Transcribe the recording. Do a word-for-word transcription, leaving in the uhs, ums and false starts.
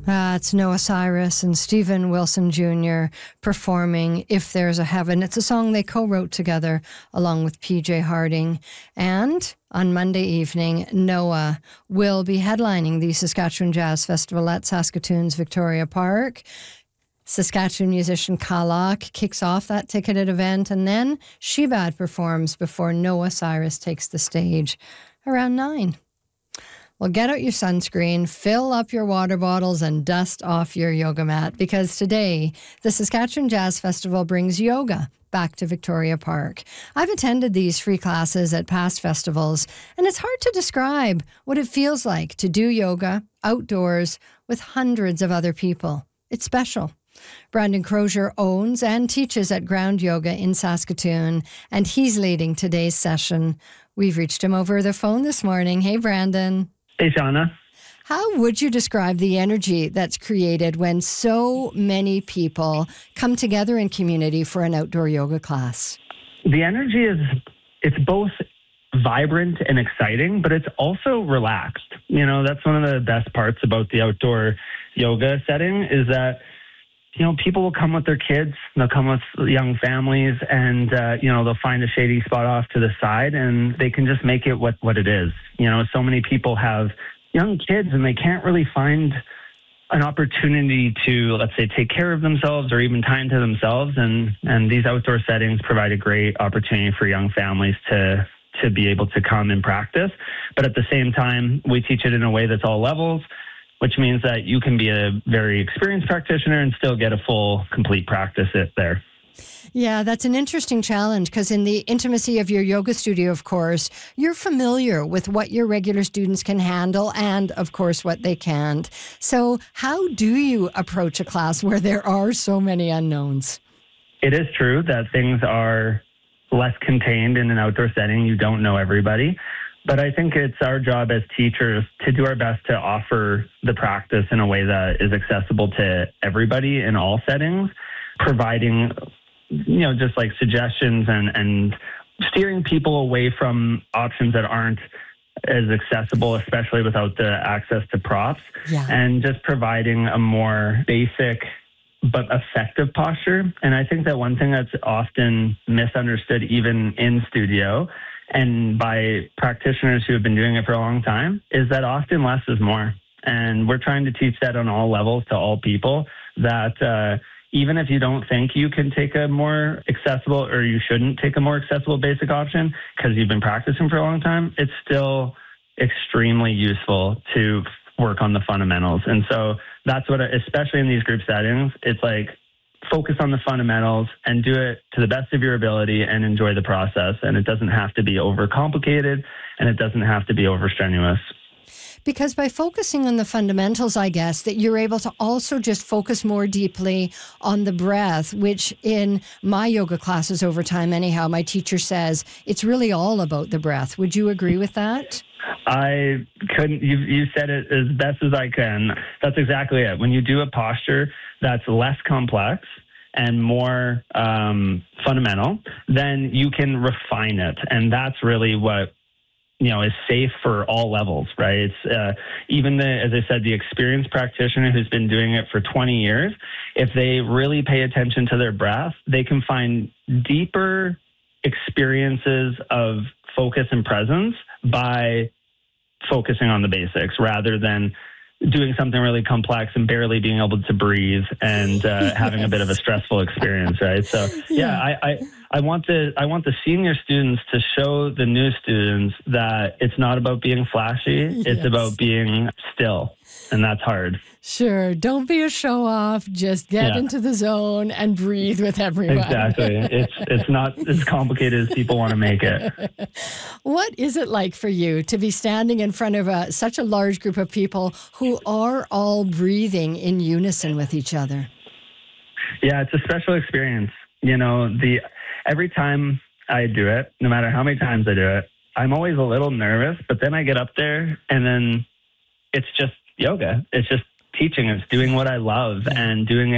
Uh, it's Noah Cyrus and Stephen Wilson Junior performing If There's a Heaven. It's a song they co-wrote together along with P J Harding. And on Monday evening, Noah will be headlining the Saskatchewan Jazz Festival at Saskatoon's Victoria Park. Saskatchewan musician Kalak kicks off that ticketed event, and then Shibad performs before Noah Cyrus takes the stage around nine. Well, get out your sunscreen, fill up your water bottles, and dust off your yoga mat, because today the Saskatchewan Jazz Festival brings yoga back to Victoria Park. I've attended these free classes at past festivals, and it's hard to describe what it feels like to do yoga outdoors with hundreds of other people. It's special. Brandon Crozier owns and teaches at Ground Yoga in Saskatoon, and he's leading today's session. We've reached him over the phone this morning. Hey, Brandon. Hey, Shauna. How would you describe the energy that's created when so many people come together in community for an outdoor yoga class? The energy is, it's both vibrant and exciting, but it's also relaxed. You know, that's one of the best parts about the outdoor yoga setting is that, you know, people will come with their kids, they'll come with young families, and, uh, you know, they'll find a shady spot off to the side, and they can just make it what, what it is. You know, so many people have young kids, and they can't really find an opportunity to, let's say, take care of themselves or even time to themselves, and, and these outdoor settings provide a great opportunity for young families to to be able to come and practice. But at the same time, we teach it in a way that's all levels, which means that you can be a very experienced practitioner and still get a full, complete practice there. Yeah, that's an interesting challenge because in the intimacy of your yoga studio, of course, you're familiar with what your regular students can handle and, of course, what they can't. So how do you approach a class where there are so many unknowns? It is true that things are less contained in an outdoor setting. You don't know everybody. But I think it's our job as teachers to do our best to offer the practice in a way that is accessible to everybody in all settings, providing, you know, just like suggestions and, and steering people away from options that aren't as accessible, especially without the access to props, yeah. and just providing a more basic but effective posture. And I think that one thing that's often misunderstood even in studio and by practitioners who have been doing it for a long time is that often less is more. And we're trying to teach that on all levels to all people, that uh, even if you don't think you can take a more accessible or you shouldn't take a more accessible basic option because you've been practicing for a long time, it's still extremely useful to work on the fundamentals. And so that's what, especially in these group settings, it's like, focus on the fundamentals and do it to the best of your ability and enjoy the process. And it doesn't have to be overcomplicated and it doesn't have to be overstrenuous. Because by focusing on the fundamentals, I guess, that you're able to also just focus more deeply on the breath, which in my yoga classes over time, anyhow, my teacher says it's really all about the breath. Would you agree with that? I couldn't, you, you said it as best as I can. That's exactly it. When you do a posture that's less complex and more um, fundamental, then you can refine it. And that's really what, you know, is safe for all levels, right? It's uh, even the, as I said, the experienced practitioner who's been doing it for twenty years, if they really pay attention to their breath, they can find deeper experiences of focus and presence by focusing on the basics rather than doing something really complex and barely being able to breathe and uh, yes. having a bit of a stressful experience, right? So yeah, yeah I, I, I want the I want the senior students to show the new students that it's not about being flashy, yes. it's about being still, and that's hard. Sure. Don't be a show off. Just get yeah. into the zone and breathe with everyone. Exactly. It's it's not as complicated as people want to make it. What is it like for you to be standing in front of a, such a large group of people who are all breathing in unison with each other? Yeah, it's a special experience. You know, the every time I do it, no matter how many times I do it, I'm always a little nervous, but then I get up there and then it's just yoga. It's just teaching. It's doing what I love and doing it